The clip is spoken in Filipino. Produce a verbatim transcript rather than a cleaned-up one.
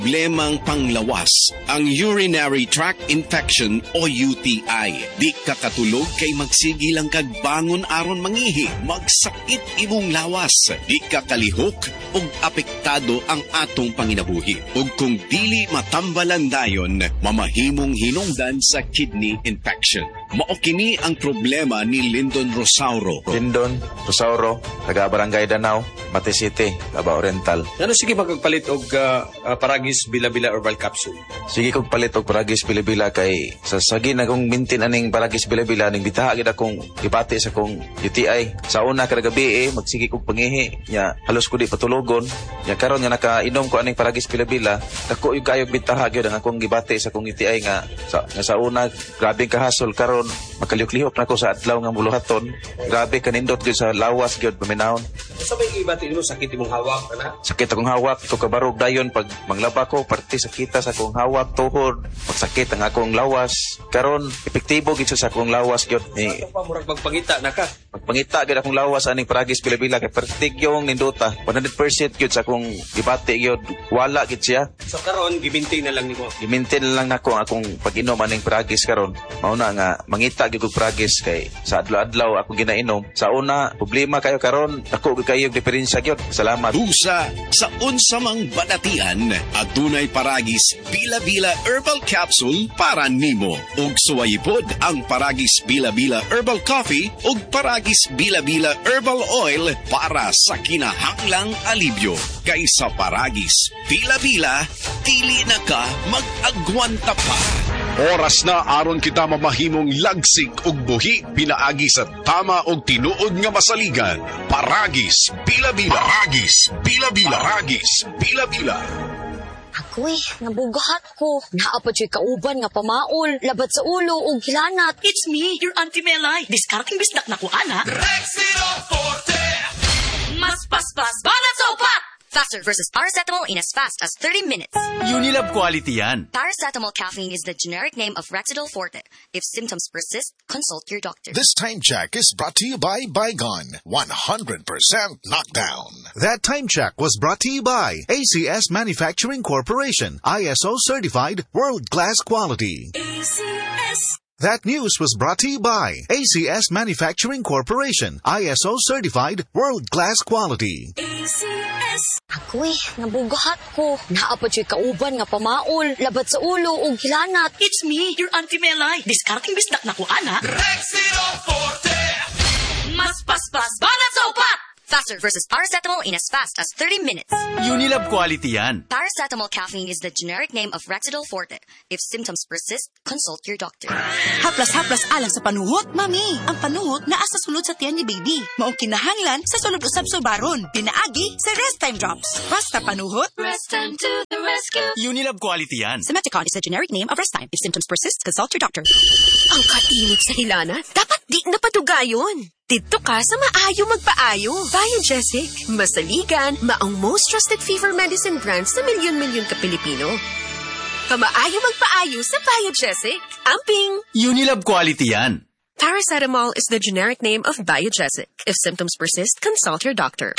Problemang panglawas, ang urinary tract infection o U T I. Di ka katulog kay magsigi lang kag bangon aron mangihi, magsakit imong lawas. Di ka kalihok ug apektado ang atong panginabuhi. Ug kung dili matambalan dayon, mamahimong hinungdan sa kidney infection. Mao kini ang problema ni Lyndon Rosauro. Lyndon Rosauro, taga Barangay Danau, Mate City, Davao Oriental. Ano sige magpalit og uh, uh, Paragis Bila-Bila Herbal Capsule? Sige kog palit og Paragis Bila-Bila kay sa sagi na kong mintin aning Paragis Bila-Bila ning bitaha gid akong gibati sa kong U T I. Sa una kada gabi eh magsige kog pangihi nya halos ko di patulogon. Nya karon nga nakainom ko aning Paragis Bila-Bila, dako yung kayog bitaha gyud ang akong gibati sa kong U T I nga sa nga sa una grabe kahasol karon makaliyok-lihok na ko sa adlaw nga muluhaton. Grabe kanindot gyud sa lawas gyud paminahon. Sa may ibati mo sakit imong hawak ana? Sakit akong hawak, ko kabarog dayon pag manglaba ko, parte sakita sa akong hawak, tuhod, magsakit ang akong lawas. Karon epektibo gid sa akong lawas gyud. Eh, pa murag magpangita na ka. Magpangita gyud akong lawas aning Paragis Bila-Bila kay pertigyong ninduta. one hundred percent gyud sa akong gibati gyud. Wala gyud siya. So karon gimintain na lang nimo. Gimintain na lang nako akong pag-inom aning Paragis karon. Mao na nga mangita gyud og Paragis kay sa adlaw-adlaw ako ginainom. Sa una problema kayo karon, ako gyud kayo diferensya gyud. Salamat. Busa sa unsa mang balatian, adunay Paragis Bila-Bila Herbal Capsule para nimo. Ug suwayipod ang Paragis Bila-Bila Herbal Coffee ug Paragis Bila-Bila Herbal Oil para sa kinahanglang alibyo. Kaysa Paragis Bila-Bila, dili na ka mag-agwanta pa. Oras na aron kita mamahimong lagsik ug buhi pinaagi sa tama og tinuod nga masaligan. Paragis Bila-Bila. Paragis Bila-Bila. Paragis Bila-Bila. Agoy, nabugahat ko. Naapad siya kauban nga pamaol, labat sa ulo o gilanat. It's me, your Auntie Melay. Discarding bisdak na ko, ana. Rexidol Forte! Mas paspas, banat sa upat! Faster versus paracetamol in as fast as thirty minutes. Unilab quality yan. Paracetamol caffeine is the generic name of Rexidol Forte. If symptoms persist, consult your doctor. This time check is brought to you by Bygone. one hundred percent knockdown. That time check was brought to you by A C S Manufacturing Corporation. I S O certified world-class quality. A C S. That news was brought to you by A C S Manufacturing Corporation. I S O certified world-class quality. A C S. Agoy, nabugahat ko. Naapad siya kauban nga pamaol, labat sa ulo o gilanat. It's me, your Auntie Melay. Discarding bisdak na ko, ana. Rexidol Forte! Mas paspas, banat sa upat! Faster versus paracetamol in as fast as thirty minutes. Unilab quality yan. Paracetamol caffeine is the generic name of Rexidol Forte. If symptoms persist, consult your doctor. Haplas-haplas alang sa panuhot, mami. Ang panuhot naa sa sulod sa tiyan ni baby. Maong kinahanglan sa sulod usab subaron. Pinaagi sa Rest Time Drops. Basta panuhot, Rest Time to the rescue. Unilab quality yan. Simeticon is the generic name of Rest Time. If symptoms persist, consult your doctor. Ang kainit sa hilana, dapat di napatugayon. Dito ka sa maayo magpaayo. Biogesic, masaligan, maong most trusted fever medicine brand sa milyon-milyon ka Pilipino. Pamaayo magpaayo sa Biogesic. Amping! Unilab quality yan. Paracetamol is the generic name of Biogesic. If symptoms persist, consult your doctor.